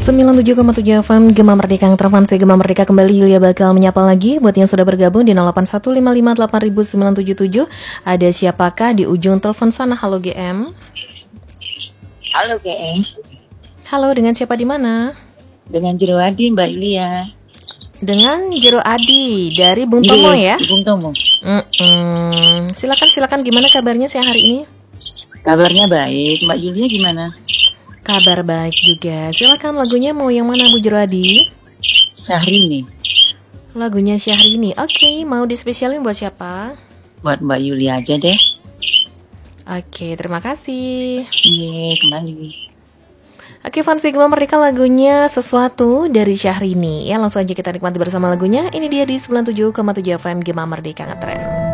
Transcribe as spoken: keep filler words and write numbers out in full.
sembilan puluh tujuh koma tujuh F M Gema Merdeka yang terfansi Gema Merdeka kembali. Yulia bakal menyapa lagi buat yang sudah bergabung di nol delapan satu lima lima delapan sembilan tujuh tujuh. Ada siapakah di ujung telepon sana? Halo G M. Halo G M. Halo, dengan siapa di mana? Dengan Jero Adi, Mbak Yulia. Dengan Jero Adi dari Bung Tomo ya? Bung Tomo. Mm-mm. Silakan silakan, gimana kabarnya siang hari ini? Kabarnya baik. Mbak Yulia gimana? Kabar baik juga. Silakan, lagunya mau yang mana Bu Jero Adi? Syahrini. Lagunya Syahrini. Oke, mau dispesialin buat siapa? Buat Mbak Yulia aja deh. Oke, terima kasih. Iya, kembali. Oke, Fansi Gema Merdeka, lagunya Sesuatu dari Syahrini. Ya, langsung aja kita nikmati bersama lagunya. Ini dia di sembilan puluh tujuh koma tujuh F M Gema Merdeka Ngetren.